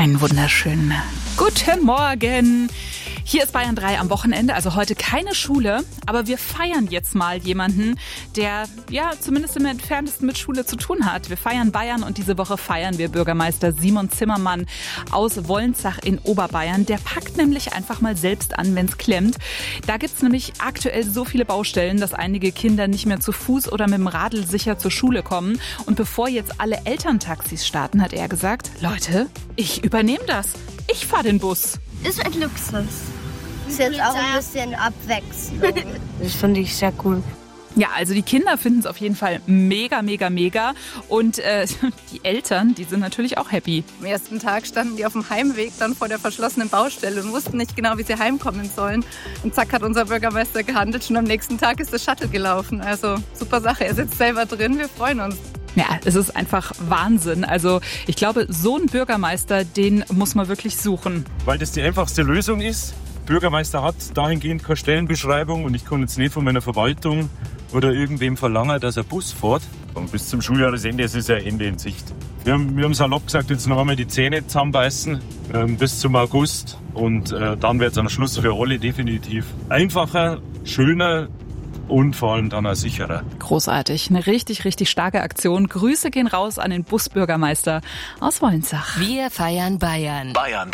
Einen wunderschönen guten Morgen. Hier ist Bayern 3 am Wochenende, also heute keine Schule, aber wir feiern jetzt mal jemanden, der ja zumindest im Entferntesten mit Schule zu tun hat. Wir feiern Bayern und diese Woche feiern wir Bürgermeister Simon Zimmermann aus Wolnzach in Oberbayern. Der packt nämlich einfach mal selbst an, wenn es klemmt. Da gibt's nämlich aktuell so viele Baustellen, dass einige Kinder nicht mehr zu Fuß oder mit dem Radl sicher zur Schule kommen. Und bevor jetzt alle Elterntaxis starten, hat er gesagt, Leute, ich übernehme das. Ich fahre den Bus. Ist ein Luxus. Ist jetzt auch ein bisschen Abwechslung. Das finde ich sehr cool. Ja, also die Kinder finden es auf jeden Fall mega, mega, mega. Und die Eltern, die sind natürlich auch happy. Am ersten Tag standen die auf dem Heimweg dann vor der verschlossenen Baustelle und wussten nicht genau, wie sie heimkommen sollen. Und zack hat unser Bürgermeister gehandelt. Schon am nächsten Tag ist das Shuttle gelaufen. Also super Sache. Er sitzt selber drin. Wir freuen uns. Ja, es ist einfach Wahnsinn. Also ich glaube, so ein Bürgermeister, den muss man wirklich suchen. Weil das die einfachste Lösung ist. Bürgermeister hat dahingehend keine Stellenbeschreibung und ich kann jetzt nicht von meiner Verwaltung oder irgendwem verlangen, dass er Bus fährt. Und bis zum Schuljahresende ist ja Ende in Sicht. Wir haben salopp gesagt, jetzt noch einmal die Zähne zusammenbeißen bis zum August und dann wird es am Schluss für alle definitiv einfacher, schöner und vor allem dann auch sicherer. Großartig, eine richtig, richtig starke Aktion. Grüße gehen raus an den Busbürgermeister aus Wolnzach. Wir feiern Bayern.